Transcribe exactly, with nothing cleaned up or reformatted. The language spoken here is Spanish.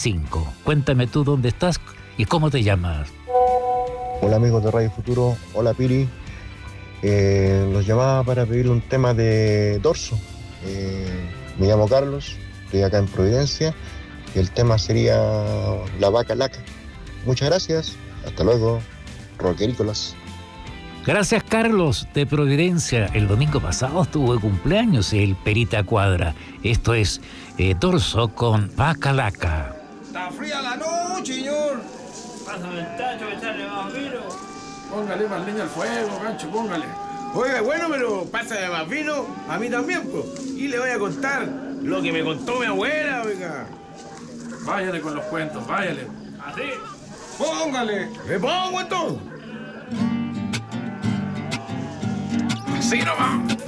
cinco. Cuéntame tú dónde estás y cómo te llamas. Hola amigos de Radio Futuro, hola Piri. Eh, los llamaba para pedirle un tema de Dorso. Eh, me llamo Carlos, estoy acá en Providencia y el tema sería La Vaca Laca. Muchas gracias, hasta luego, Roquerícolas. Gracias, Carlos, de Providencia. El domingo pasado estuvo de cumpleaños el Perita Cuadra. Esto es eh, Dorso con Vaca Laca. Está fría la noche, señor. Pásame el tacho, echarle más vino. Póngale más leña al fuego, gancho, póngale. Oiga, bueno, pero pásame más vino a mí también, pues. Y le voy a contar lo que me contó mi abuela, oiga. Váyale con los cuentos, váyale. Así. Póngale. Me pongo en todo. Así nomás.